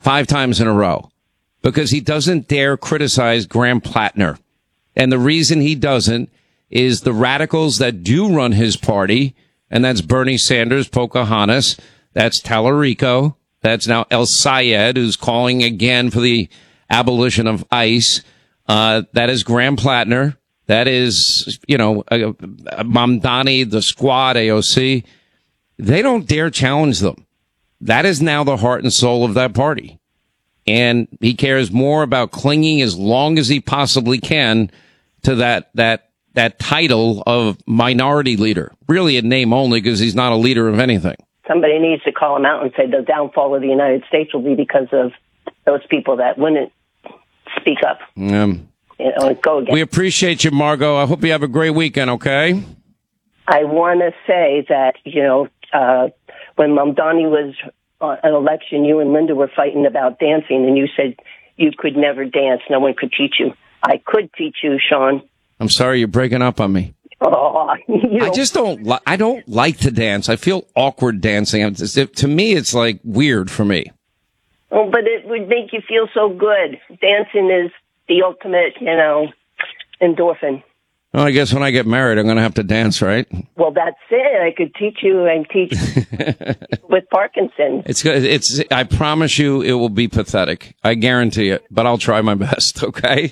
5 times in a row because he doesn't dare criticize Graham Plattner. And the reason he doesn't is the radicals that do run his party, and that's Bernie Sanders, Pocahontas, that's Tallarico, that's now El Sayed, who's calling again for the abolition of ICE. That is Graham Plattner. That is, Mamdani, the Squad, AOC. They don't dare challenge them. That is now the heart and soul of that party. And he cares more about clinging as long as he possibly can to that title of minority leader. Really a name only because he's not a leader of anything. Somebody needs to call him out and say the downfall of the United States will be because of those people that wouldn't speak up. Go again. We appreciate you, Margot. I hope you have a great weekend, okay? I want to say that, when Mamdani was on an election, you and Linda were fighting about dancing, and you said you could never dance. No one could teach you. I could teach you, Sean. I'm sorry, you're breaking up on me. Oh, I just don't. I don't like to dance. I feel awkward dancing. To me, it's like weird for me. Oh, but it would make you feel so good. Dancing is the ultimate, endorphin. Well, I guess when I get married, I'm going to have to dance, right? Well, that's it. I could teach you and teach with Parkinson's. It's. I promise you, it will be pathetic. I guarantee it. But I'll try my best. Okay.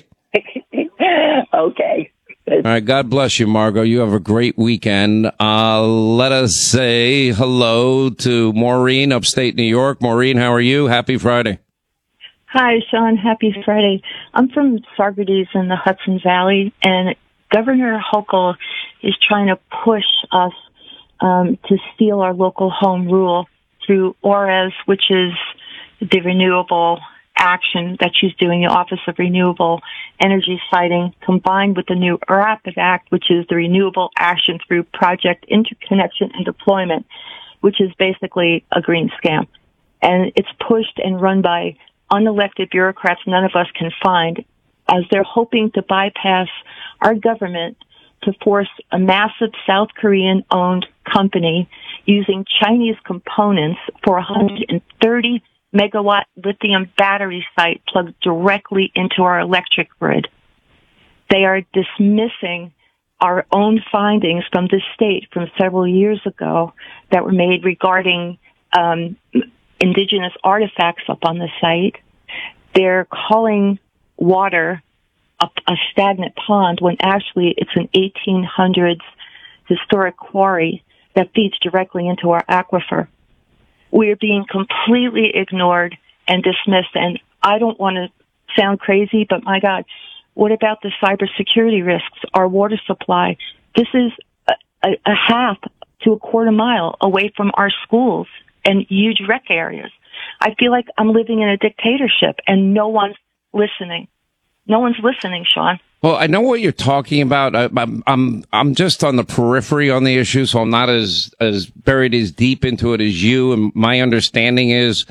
Okay. All right. God bless you, Margot. You have a great weekend. Let us say hello to Maureen, upstate New York. Maureen, how are you? Happy Friday. Hi, Sean. Happy Friday. I'm from Saugerties in the Hudson Valley, and Governor Hochul is trying to push us to steal our local home rule through ORES, which is the renewable action that she's doing, the Office of Renewable Energy Siting, combined with the new RAPID Act, which is the Renewable Action through Project Interconnection and Deployment, which is basically a green scam. And it's pushed and run by unelected bureaucrats none of us can find, as they're hoping to bypass our government to force a massive South Korean-owned company using Chinese components for a 130 megawatt lithium battery site plugged directly into our electric grid. They are dismissing our own findings from the state from several years ago that were made regarding indigenous artifacts up on the site. They're calling water a stagnant pond when actually it's an 1800s historic quarry that feeds directly into our aquifer. We're being completely ignored and dismissed, and I don't want to sound crazy, but my God, what about the cybersecurity risks, our water supply? This is a half to a quarter mile away from our schools and huge rec areas. I feel like I'm living in a dictatorship, and no one's listening. No one's listening, Sean. Well, I know what you're talking about. I'm just on the periphery on the issue, so I'm not as buried as deep into it as you. And my understanding is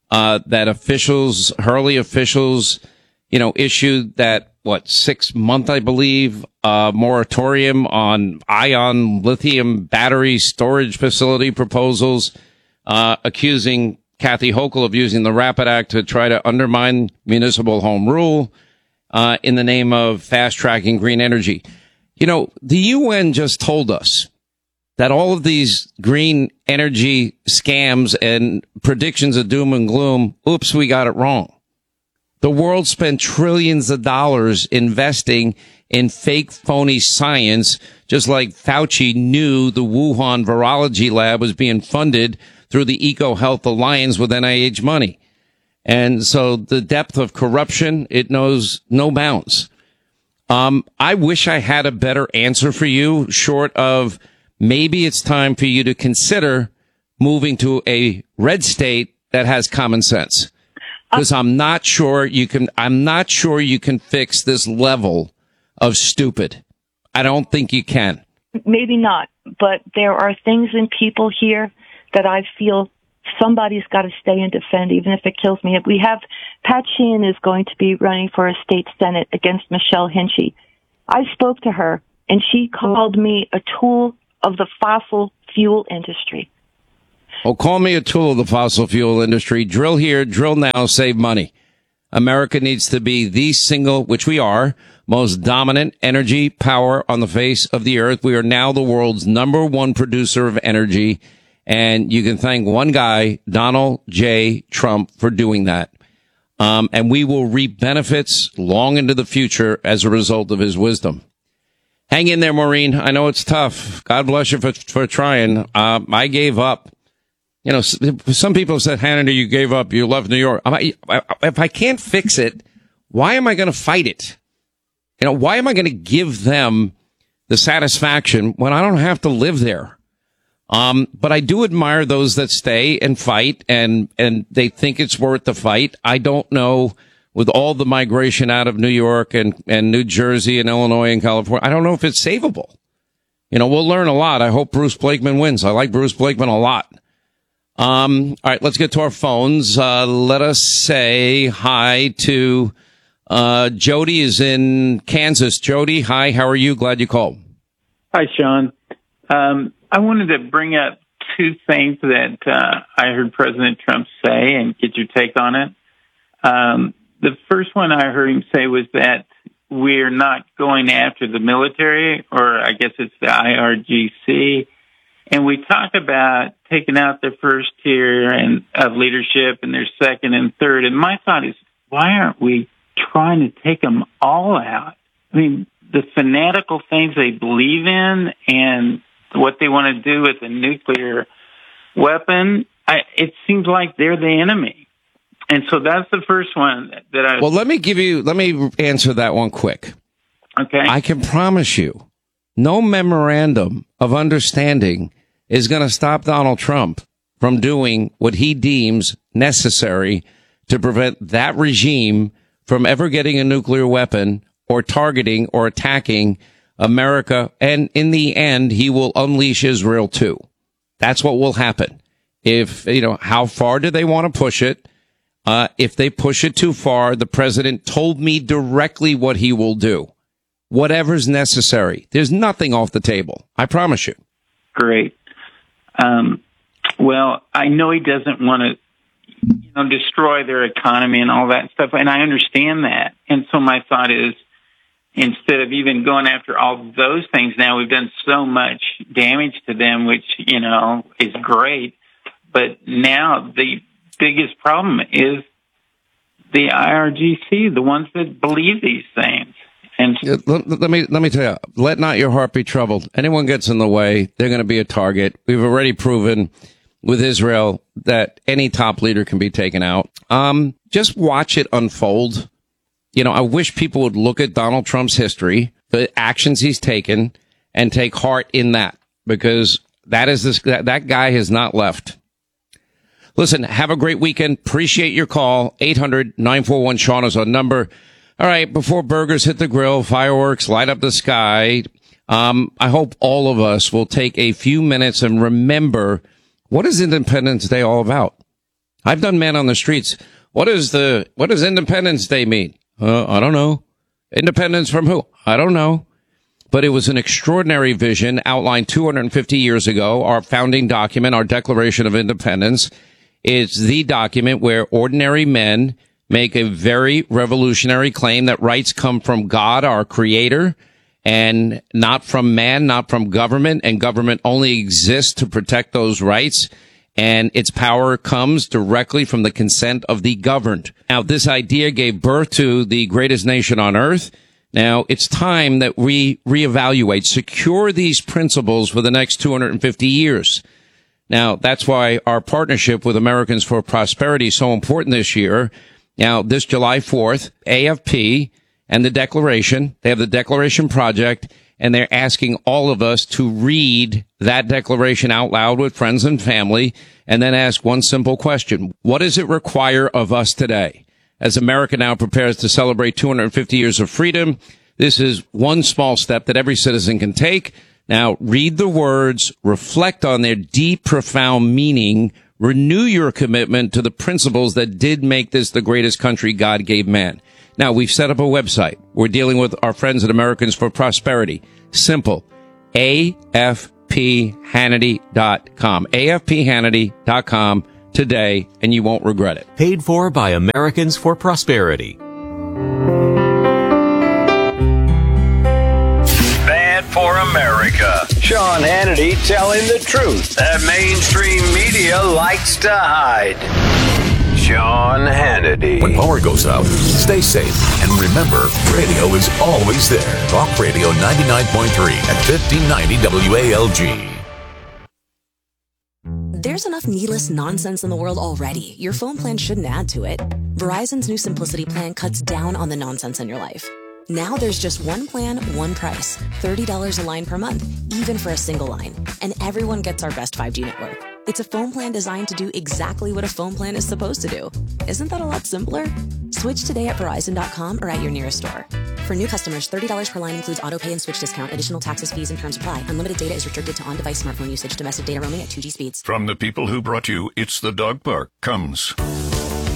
that Hurley officials, issued that 6-month, I believe, moratorium on ion lithium battery storage facility proposals, accusing Kathy Hochul of using the RAPID Act to try to undermine municipal home rule. In the name of fast-tracking green energy. The UN just told us that all of these green energy scams and predictions of doom and gloom, oops, we got it wrong. The world spent trillions of dollars investing in fake, phony science, just like Fauci knew the Wuhan virology lab was being funded through the EcoHealth Alliance with NIH money. And so the depth of corruption, it knows no bounds. I wish I had a better answer for you, short of maybe it's time for you to consider moving to a red state that has common sense. Because I'm not sure you can fix this level of stupid. I don't think you can. Maybe not, but there are things in people here that I feel somebody's got to stay and defend, even if it kills me. We have Pat Sheehan is going to be running for a state senate against Michelle Hinchy. I spoke to her, and she called me a tool of the fossil fuel industry. Well, call me a tool of the fossil fuel industry. Drill here, drill now, save money. America needs to be the single, which we are, most dominant energy power on the face of the earth. We are now the world's #1 producer of energy. And you can thank one guy, Donald J. Trump, for doing that. And we will reap benefits long into the future as a result of his wisdom. Hang in there, Maureen. I know it's tough. God bless you for trying. I gave up. You know, some people have said, Hannity, you gave up. You left New York. If I can't fix it, why am I going to fight it? You know, why am I going to give them the satisfaction when I don't have to live there? But I do admire those that stay and fight and they think it's worth the fight. I don't know, with all the migration out of New York and New Jersey and Illinois and California, I don't know if it's savable. You know, we'll learn a lot. I hope Bruce Blakeman wins. I like Bruce Blakeman a lot. All right, let's get to our phones. Let us say hi to, Jody is in Kansas. Jody, hi, how are you? Glad you called. Hi, Sean. I wanted to bring up two things that I heard President Trump say and get your take on it. The first one I heard him say was that we're not going after the military, or I guess it's the IRGC. And we talk about taking out their first tier of leadership and their second and third. And my thought is, why aren't we trying to take them all out? I mean, the fanatical things they believe in and what they want to do with a nuclear weapon, it seems like they're the enemy. And so that's the first one that I... Well, let me answer that one quick. Okay. I can promise you, no memorandum of understanding is going to stop Donald Trump from doing what he deems necessary to prevent that regime from ever getting a nuclear weapon or targeting or attacking America. And in the end, he will unleash Israel too. That's what will happen. If, you know, how far do they want to push it? If they push it too far, the president told me directly what he will do. Whatever's necessary. There's nothing off the table. I promise you. Great. Well, I know he doesn't want to, destroy their economy and all that stuff, and I understand that. And so my thought is, instead of even going after all those things now, we've done so much damage to them, which, is great. But now the biggest problem is the IRGC, the ones that believe these things. And let me tell you, let not your heart be troubled. Anyone gets in the way, they're going to be a target. We've already proven with Israel that any top leader can be taken out. Just watch it unfold. I wish people would look at Donald Trump's history, the actions he's taken, and take heart in that, because that guy has not left. Listen, have a great weekend. Appreciate your call. 800-941-SEAN is our number. All right, before burgers hit the grill, fireworks light up the sky, I hope all of us will take a few minutes and remember, what is Independence Day all about? I've done Man on the Streets. What does Independence Day mean? I don't know. Independence from who? I don't know. But it was an extraordinary vision outlined 250 years ago, our founding document, our Declaration of Independence. It's the document where ordinary men make a very revolutionary claim that rights come from God, our creator, and not from man, not from government, and government only exists to protect those rights, and its power comes directly from the consent of the governed. Now, this idea gave birth to the greatest nation on earth. Now, it's time that we reevaluate, secure these principles for the next 250 years. Now, that's why our partnership with Americans for Prosperity is so important this year. Now, this July 4th, AFP and the Declaration, they have the Declaration Project, and they're asking all of us to read that declaration out loud with friends and family, and then ask one simple question. What does it require of us today? As America now prepares to celebrate 250 years of freedom, this is one small step that every citizen can take. Now, read the words, reflect on their deep, profound meaning, renew your commitment to the principles that did make this the greatest country God gave man. Now, we've set up a website. We're dealing with our friends at Americans for Prosperity. Simple. AFP.org. afphannity.com. afphannity.com today, and you won't regret it. Paid for by Americans for Prosperity. Bad for America. Sean Hannity telling the truth that mainstream media likes to hide. Sean Hannity. When power goes out, stay safe. And remember, radio is always there. Talk Radio 99.3 at 1590 WALG. There's enough needless nonsense in the world already. Your phone plan shouldn't add to it. Verizon's new Simplicity plan cuts down on the nonsense in your life. Now there's just one plan, one price. $30 a line per month, even for a single line. And everyone gets our best 5G network. It's a phone plan designed to do exactly what a phone plan is supposed to do. Isn't that a lot simpler? Switch today at Verizon.com or at your nearest store. For new customers, $30 per line includes auto pay and switch discount. Additional taxes, fees, and terms apply. Unlimited data is restricted to on-device smartphone usage. Domestic data roaming at 2G speeds. From the people who brought you It's the Dog Park comes